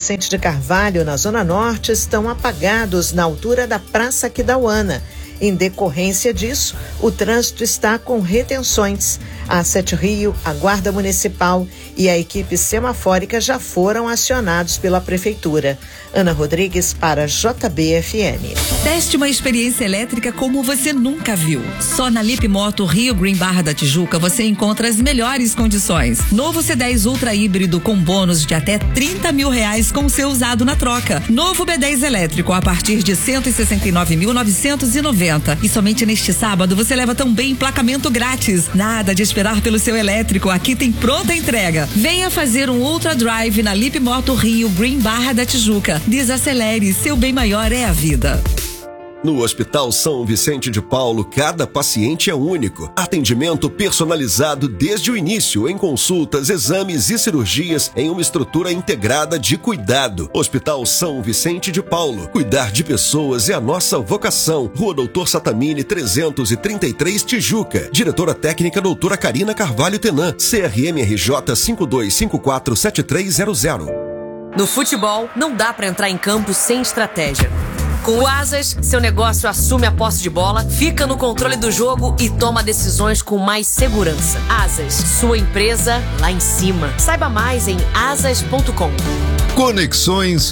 Vicente de Carvalho, na Zona Norte, estão apagados na altura da Praça Aquidauana. Em decorrência disso, o trânsito está com retenções. A Sete Rio, a Guarda Municipal e a equipe semafórica já foram acionados pela Prefeitura. Ana Rodrigues para JBFM. Teste uma experiência elétrica como você nunca viu. Só na Lip Moto Rio Green Barra da Tijuca você encontra as melhores condições. Novo C10 Ultra híbrido com bônus de até R$30 mil com seu usado na troca. Novo B10 elétrico a partir de R$169.990. E somente neste sábado você leva também emplacamento grátis. Nada de esperar pelo seu elétrico, aqui tem pronta entrega. Venha fazer um Ultra Drive na Lip Moto Rio Green Barra da Tijuca. Desacelere, seu bem maior é a vida. No Hospital São Vicente de Paulo, cada paciente é único. Atendimento personalizado desde o início, em consultas, exames e cirurgias, em uma estrutura integrada de cuidado. Hospital São Vicente de Paulo. Cuidar de pessoas é a nossa vocação. Rua Doutor Satamini, 333, Tijuca. Diretora técnica doutora Karina Carvalho Tenan. CRMRJ 52547300. No futebol, não dá pra entrar em campo sem estratégia. Com o Asas, seu negócio assume a posse de bola, fica no controle do jogo e toma decisões com mais segurança. Asas, sua empresa lá em cima. Saiba mais em asas.com. Conexões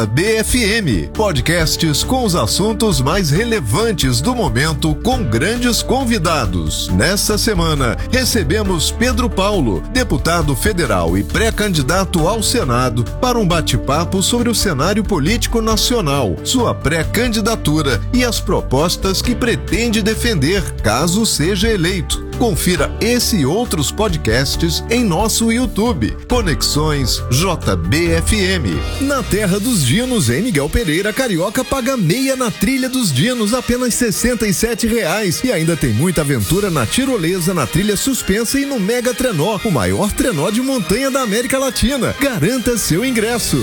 JBFM, podcasts com os assuntos mais relevantes do momento com grandes convidados. Nessa semana, recebemos Pedro Paulo, deputado federal e pré-candidato ao Senado, para um bate-papo sobre o cenário político nacional, sua pré-candidatura e as propostas que pretende defender caso seja eleito. Confira esse e outros podcasts em nosso YouTube. Conexões JBFM. Na Terra dos Dinos, em Miguel Pereira, carioca paga meia na trilha dos dinos, apenas R$67. E ainda tem muita aventura na tirolesa, na trilha suspensa e no Mega Trenó, o maior trenó de montanha da América Latina. Garanta seu ingresso.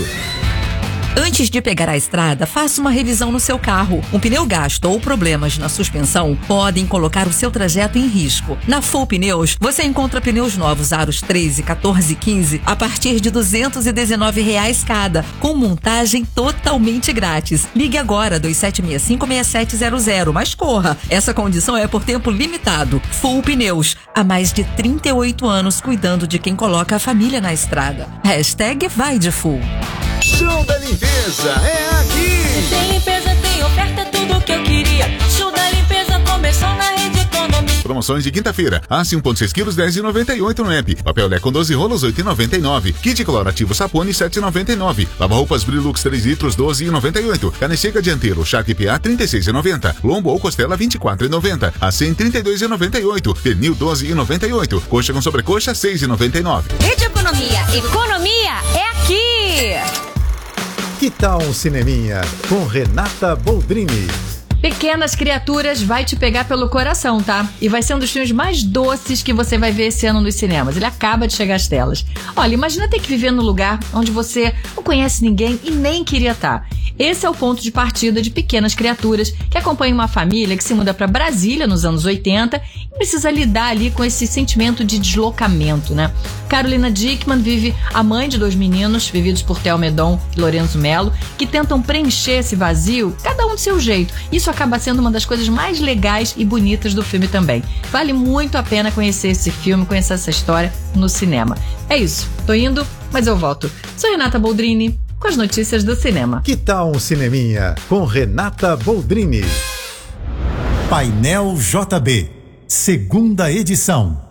Antes de pegar a estrada, faça uma revisão no seu carro. Um pneu gasto ou problemas na suspensão podem colocar o seu trajeto em risco. Na Full Pneus, você encontra pneus novos aros 13, 14 e 15 a partir de R$219 cada, com montagem totalmente grátis. Ligue agora 2765-6700, mas corra. Essa condição é por tempo limitado. Full Pneus, há mais de 38 anos cuidando de quem coloca a família na estrada. #vai de Full. Show da limpeza é aqui. Tem limpeza, tem oferta, tudo que eu queria. Show da limpeza começou na Rede Econômica. Promoções de quinta-feira. Aço 1,6 kg, R$10,98 no app. Papel Lé com 12 rolos, R$8,99. Kit clorativo Sapone, R$7,99. Lava-roupas Brilux 3 litros, R$12,98. Carne seca dianteiro Shark PA, R$36,90. Lombo ou costela, R$24,90. Acém, R$32,98. Pernil, R$12,98. Coxa com sobrecoxa, R$6,99. Rede Economia. Economia é aqui. Que tal um cineminha com Renata Boldrini? Pequenas Criaturas vai te pegar pelo coração, tá? E vai ser um dos filmes mais doces que você vai ver esse ano nos cinemas. Ele acaba de chegar às telas. Olha, imagina ter que viver num lugar onde você não conhece ninguém e nem queria estar. Esse é o ponto de partida de Pequenas Criaturas, que acompanha uma família que se muda para Brasília nos anos 80 e precisa lidar ali com esse sentimento de deslocamento, né? Carolina Dickman vive a mãe de 2 meninos, vividos por Theo Medon e Lorenzo Mello, que tentam preencher esse vazio, cada um do seu jeito. Isso acaba sendo uma das coisas mais legais e bonitas do filme também. Vale muito a pena conhecer esse filme, conhecer essa história no cinema. É isso, tô indo, mas eu volto. Sou Renata Boldrini, com as notícias do cinema. Que tal um cineminha com Renata Boldrini? Painel JB, segunda edição.